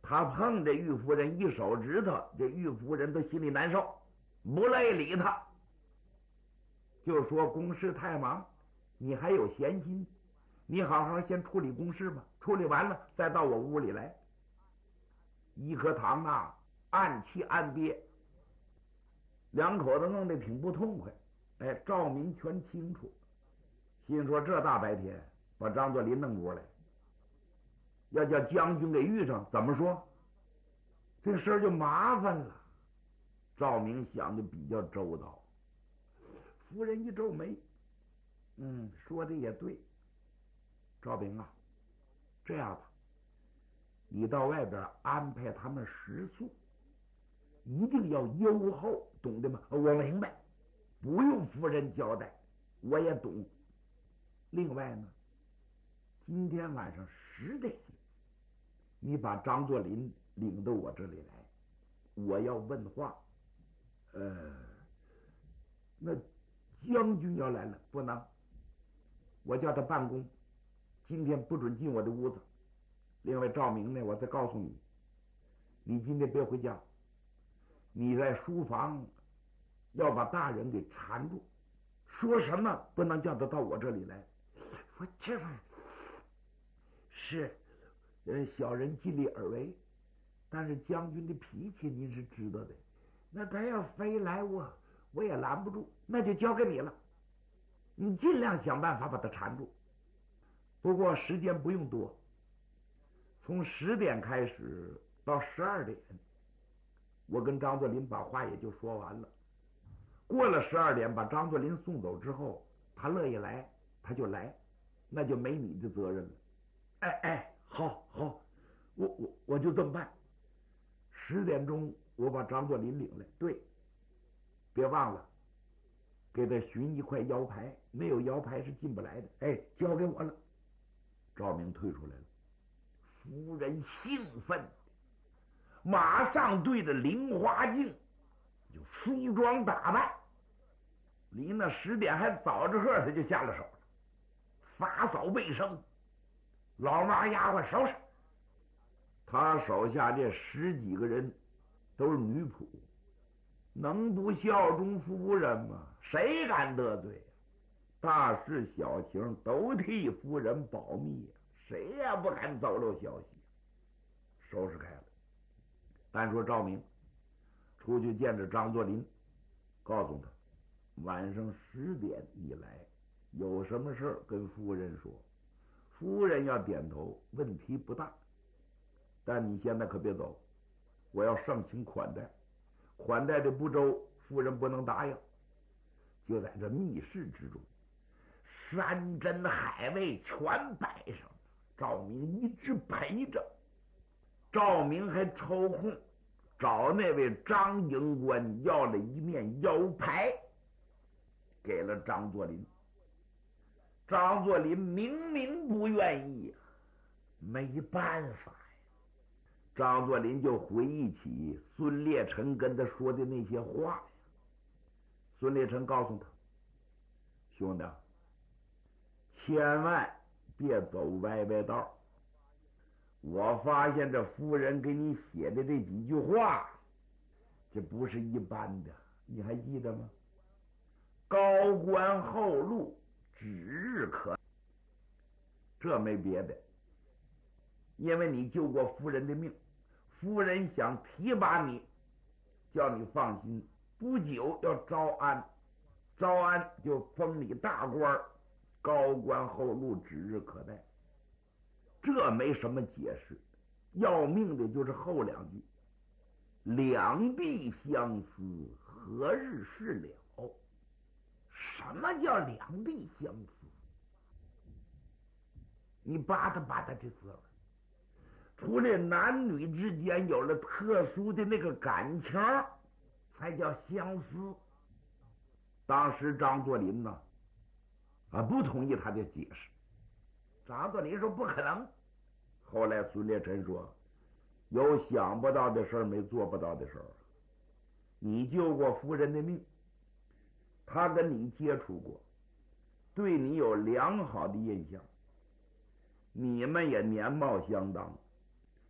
他碰这玉夫人一手指头，这玉夫人都心里难受，不乐意理他，就说公事太忙，你还有闲心，你好好先处理公事吧，处理完了再到我屋里来。一颗糖啊，暗气暗憋，两口子弄得挺不痛快。哎，赵明全清楚，心说这大白天把张作霖弄过来，要叫将军给遇上，怎么说？这事儿就麻烦了。赵明想的比较周到，夫人一皱眉，说的也对。赵明啊，这样吧，你到外边安排他们食宿，一定要优厚，懂得吗？我明白，不用夫人交代，我也懂。另外呢，今天晚上10点，你把张作霖领到我这里来，我要问话。那将军要来了，不能，我叫他办公，今天不准进我的屋子。另外赵明呢，我再告诉你，你今天别回家，你在书房要把大人给缠住，说什么不能叫他到我这里来。我这是小人尽力而为，但是将军的脾气您是知道的，那他要非来我也拦不住，那就交给你了，你尽量想办法把他缠住。不过时间不用多，从10点开始到12点，我跟张作霖把话也就说完了。过了12点把张作霖送走之后，他乐意来他就来，那就没你的责任了。好，我就这么办。10点钟我把张作霖领来，对，别忘了给他寻一块腰牌，没有腰牌是进不来的。交给我了。赵明退出来了，夫人兴奋，马上对着菱花镜就梳妆打扮，离那10点还早着呵，他就下了手了，打扫卫生，老妈丫鬟收拾。他手下这10几个人都是女仆，能不效忠夫人吗？谁敢得罪呀？大事小情都替夫人保密，谁也不敢走漏消息。收拾开了。单说赵明出去见着张作霖，告诉他晚上10点你来，有什么事跟夫人说，夫人要点头，问题不大。但你现在可别走，我要盛情款待，款待的不周，夫人不能答应。就在这密室之中，山珍海味全摆上了，赵明一直陪着。赵明还抽空找那位张营官要了一面腰牌，给了张作霖。张作霖明明不愿意，没办法呀。张作霖就回忆起孙烈臣跟他说的那些话呀。孙烈臣告诉他，兄弟，千万别走歪道。我发现这夫人给你写的这几句话，这不是一般的，你还记得吗？高官厚禄，指日可。这没别的，因为你救过夫人的命，夫人想提拔你，叫你放心，不久要招安，招安就封你大官，高官厚禄，指日可待。这没什么解释，要命的就是后2句，两地相思，何日是了？什么叫两地相思？你扒拉这滋味，除了男女之间有了特殊的那个感情，才叫相思。当时张作霖呢，不同意他的解释。张作霖说不可能。后来孙烈臣说，有想不到的事儿，没做不到的事儿。你救过夫人的命，他跟你接触过，对你有良好的印象，你们也年貌相当，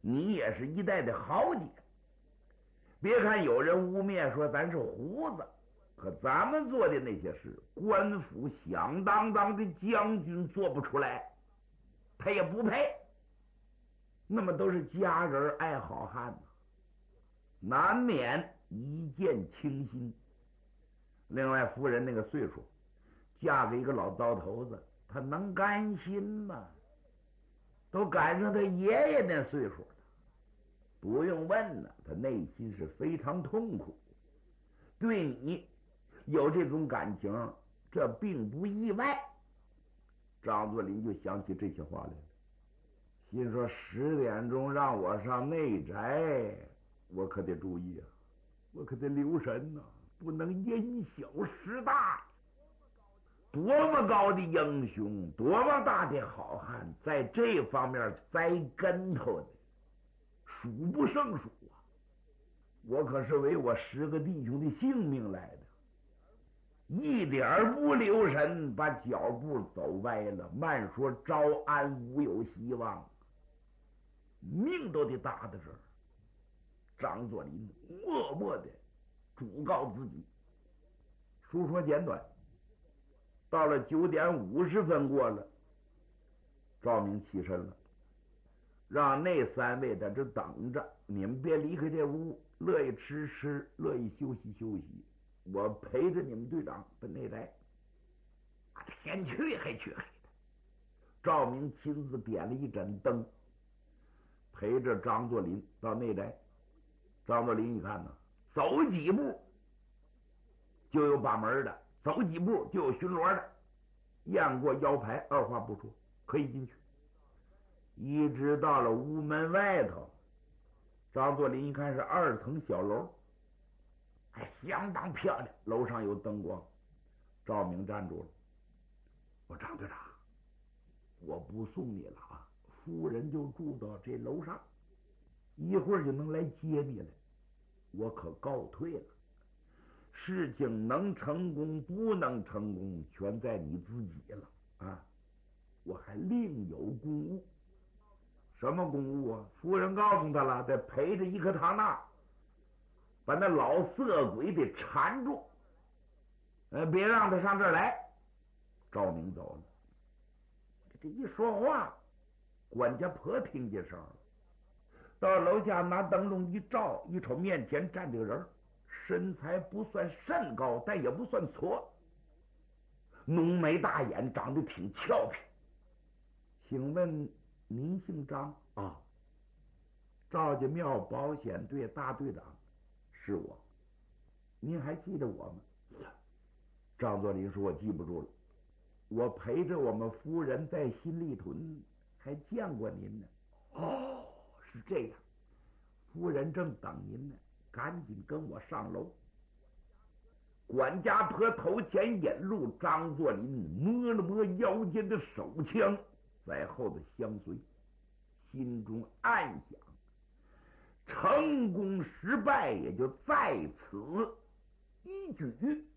你也是一代的豪杰。别看有人污蔑说咱是胡子，可咱们做的那些事，官府响当当的将军做不出来，他也不配。那么都是家人爱好汉呐，难免一见倾心。另外，夫人那个岁数，嫁给一个老糟头子，她能甘心吗？都赶上他爷爷那岁数了，不用问了，他内心是非常痛苦。对你有这种感情，这并不意外。张作霖就想起这些话来了，心说10点钟让我上内宅，我可得注意啊，我可得留神呐，不能因小失大。多么高的英雄，多么大的好汉，在这方面栽跟头的数不胜数啊！我可是为我10个弟兄的性命来的，一点不留神，把脚步走歪了，慢说招安无有希望，命都得搭在这儿。张作霖默默的嘱告自己。书说简短，到了9点50分过了，赵明起身了，让那3位在这等着，你们别离开这屋，乐意吃吃，乐意休息休息，我陪着你们队长奔内宅。天黢黑黢黑的，赵明亲自点了一盏灯，陪着张作霖到内宅。张作霖一看呢，走几步就有把门的，走几步就有巡逻的，验过腰牌，二话不说可以进去。一直到了屋门外头，张作霖一看是2层小楼，还相当漂亮，楼上有灯光。赵明站住了，我张队长，我不送你了啊，夫人就住到这楼上，一会儿就能来接你来，我可告退了。事情能成功不能成功，全在你自己了啊！我还另有公务。什么公务啊？夫人告诉他了，得陪着伊克唐纳，把那老色鬼得缠住，别让他上这儿来。赵明走了，这一说话，管家婆听见声了，到楼下拿灯笼一照，一瞅面前站这个人，身材不算甚高，但也不算矬，浓眉大眼，长得挺俏皮。请问您姓张啊？赵家庙保险队大队长是我，您还记得我吗？张作霖说：“我记不住了，我陪着我们夫人在新立屯还见过您呢。”哦，是这样，夫人正等您呢，赶紧跟我上楼。管家婆头前引路，张作霖摸了摸腰间的手枪，在后头相随，心中暗想：成功失败也就在此一举。